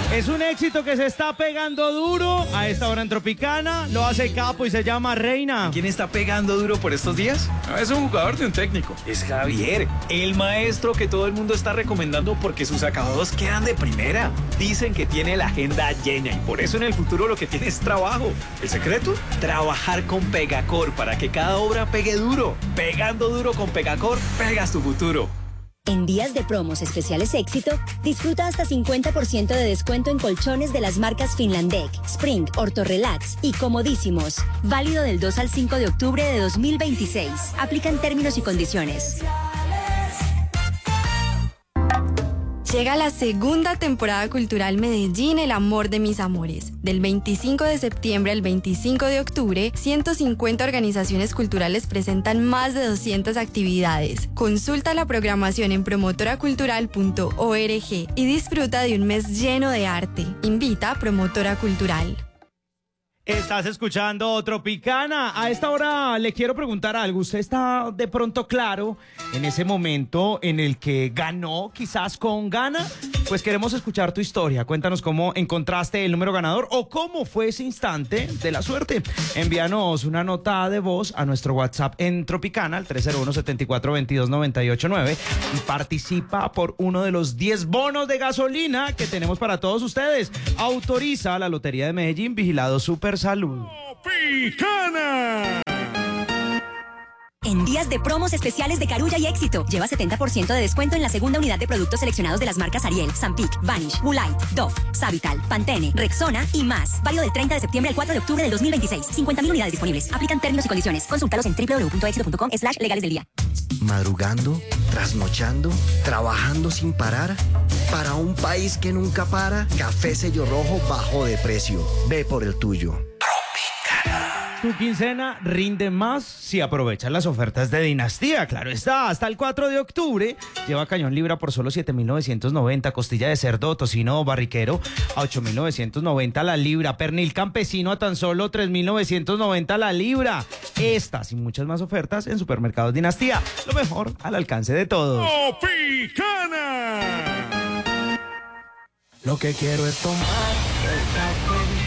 Es un éxito que se está pegando duro a esta hora en Tropicana. Lo hace Capo y se llama Reina. ¿Quién está pegando duro por estos días? No, es un jugador de un técnico. Es Javier, el maestro que todo el mundo está recomendando porque sus acabados quedan de primera. Dicen que tiene la agenda llena y por eso en el futuro lo que tiene es trabajo. ¿El secreto? Trabajar con Pegacor para que cada obra pegue duro. Pegando duro con Pegacor, pegas tu futuro. En días de promos especiales éxito, disfruta hasta 50% de descuento en colchones de las marcas Finlandec, Spring, Orthorelax y Comodísimos. Válido del 2 al 5 de octubre de 2026. Aplican términos y condiciones. Llega la segunda temporada cultural Medellín, el amor de mis amores. Del 25 de septiembre al 25 de octubre, 150 organizaciones culturales presentan más de 200 actividades. Consulta la programación en promotoracultural.org y disfruta de un mes lleno de arte. Invita a Promotora Cultural. Estás escuchando Tropicana. A esta hora le quiero preguntar algo. ¿Usted está de pronto claro en ese momento en el que ganó, quizás con gana? Pues queremos escuchar tu historia. Cuéntanos cómo encontraste el número ganador o cómo fue ese instante de la suerte. Envíanos una nota de voz a nuestro WhatsApp en Tropicana, al 301-7422-989 y participa por uno de los 10 bonos de gasolina que tenemos para todos ustedes. Autoriza la Lotería de Medellín, vigilado Super Salud. Tropicana. En días de promos especiales de Carulla y Éxito, lleva 70% de descuento en la segunda unidad de productos seleccionados de las marcas Ariel, Zampic, Vanish, Woolite, Dove, Savital, Pantene, Rexona y más. Válido del 30 de septiembre al 4 de octubre del 2026. 50.000 unidades disponibles. Aplican términos y condiciones. Consúltalos en www.exito.com/legales del día. Madrugando, trasnochando, trabajando sin parar. Para un país que nunca para, Café Sello Rojo bajó de precio. Ve por el tuyo. Tu quincena rinde más si aprovechas las ofertas de Dinastía. Claro está, hasta el 4 de octubre. Lleva cañón libra por solo 7.990, costilla de cerdo, tocino barriquero a 8.990 la libra, pernil campesino a tan solo 3.990 la libra. Estas y muchas más ofertas en Supermercados Dinastía. Lo mejor al alcance de todos. Tropicana. Lo que quiero es tomar el café